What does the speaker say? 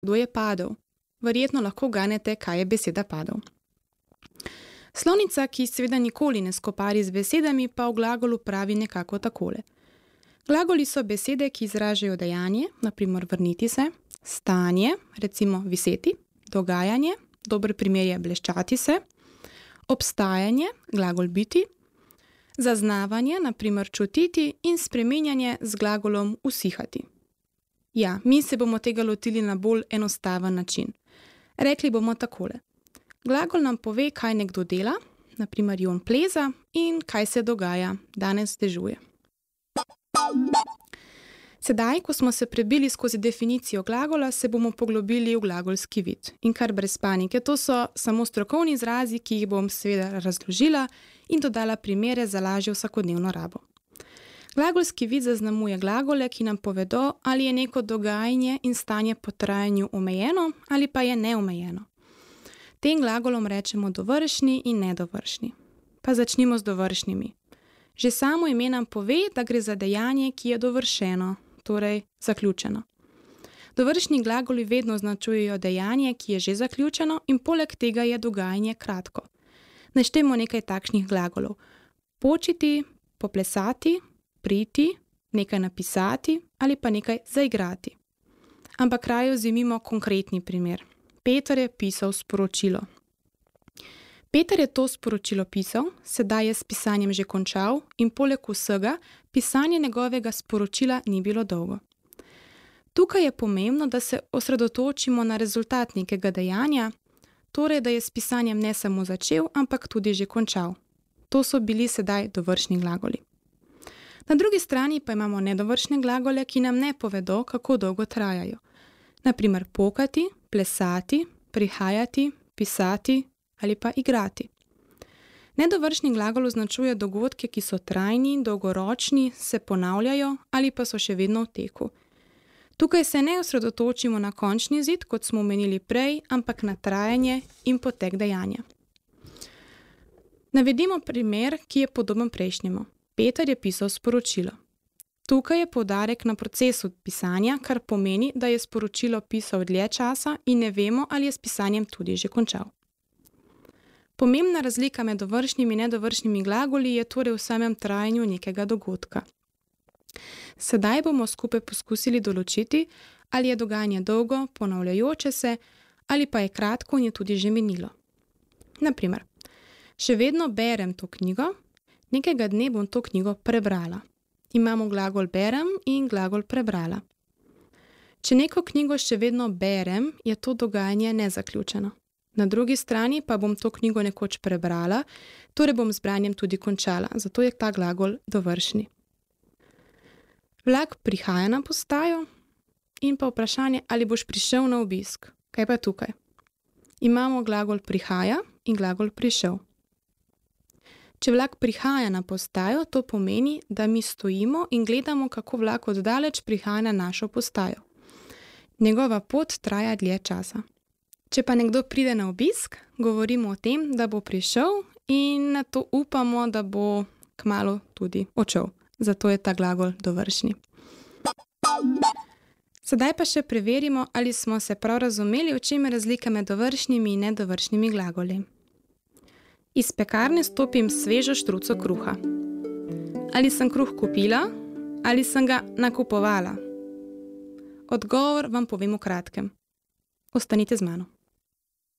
Kdo je padel? Verjetno lahko ganete, kaj je beseda padel. Slovnica, ki seveda nikoli ne skopari z besedami, pa v glagolu pravi nekako takole. Glagoli so besede, ki izražajo dejanje, naprimer vrniti se, stanje, recimo viseti, dogajanje, dober primer je bleščati se, obstajanje, glagol biti, zaznavanje, naprimer čutiti in spreminjanje z glagolom usihati. Ja, mi se bomo tega lotili na bolj enostaven način. Rekli bomo takole. Glagol nam pove, kaj nekdo dela, naprimer Jon pleza, in kaj se dogaja, danes dežuje. Sedaj, ko smo se prebili skozi definicijo glagola, se bomo poglobili v glagolski vid. In kar brez panike, to so samo strokovni izrazi, ki jih bom seveda razložila in dodala primere za lažjo vsakodnevno rabo. Glagolski vid zaznamuje glagole, ki nam povedo, ali je neko dogajanje in stanje po trajanju omejeno ali pa je neomejeno. Tem glagolom rečemo dovršni in nedovršni. Pa začnimo z dovršnimi. Že samo ime nam pove, da gre za dejanje, ki je dovršeno, torej zaključeno. Dovršni glagoli vedno označujejo dejanje, ki je že zaključeno in poleg tega je dogajanje kratko. Naštejmo nekaj takšnih glagolov. Počiti, poplesati, priti, nekaj napisati ali pa nekaj zaigrati. Ampak raje vzemimo konkretni primer. Peter je pisal sporočilo. Peter je to sporočilo pisal, sedaj je s pisanjem že končal in poleg vsega pisanje njegovega sporočila ni bilo dolgo. Tukaj je pomembno, da se osredotočimo na rezultat nekega dejanja, torej da je s pisanjem ne samo začel, ampak tudi že končal. To so bili sedaj dovršni glagoli. Na drugi strani pa imamo nedovršne glagole, ki nam ne povedo, kako dolgo trajajo. Naprimer pokati, plesati, prihajati, pisati ali pa igrati. Nedovršni glagol označuje dogodke, ki so trajni, dolgoročni, se ponavljajo ali pa so še vedno v teku. Tukaj se ne osredotočimo na končni izid, kot smo omenili prej, ampak na trajanje in potek dejanja. Navedimo primer, ki je podoben prejšnjemu. Peter je pisal sporočilo. Tukaj je poudarek na procesu pisanja, kar pomeni, da je sporočilo pisal dlje časa in ne vemo, ali je s pisanjem tudi že končal. Pomembna razlika med dovršnimi in nedovršnimi glagoli je torej v samem trajanju nekega dogodka. Sedaj bomo skupaj poskusili določiti, ali je dogajanje dolgo, ponavljajoče se, ali pa je kratko in je tudi že minilo. Naprimer, še vedno berem to knjigo, nekega dne bom to knjigo prebrala. Imamo glagol berem in glagol prebrala. Če neko knjigo še vedno berem, je to dogajanje nezaključeno. Na drugi strani pa bom to knjigo nekoč prebrala, torej bom z branjem tudi končala, zato je ta glagol dovršni. Vlak prihaja na postajo in pa vprašanje, ali boš prišel na obisk. Kaj pa tukaj? Imamo glagol prihaja in glagol prišel. Če vlak prihaja na postajo, to pomeni, da mi stojimo in gledamo, kako vlak oddaleč prihaja na našo postajo. Njegova pot traja dlje časa. Če pa nekdo pride na obisk, govorimo o tem, da bo prišel in na to upamo, da bo kmalu tudi odšel. Zato je ta glagol dovršni. Sedaj pa še preverimo, ali smo se prav razumeli, v čem je razlika med dovršnimi in nedovršnimi glagoli. Iz pekarne stopim svežo štruco kruha. Ali sem kruh kupila ali sem ga nakupovala? Odgovor vam povem v kratkem. Ostanite z mano.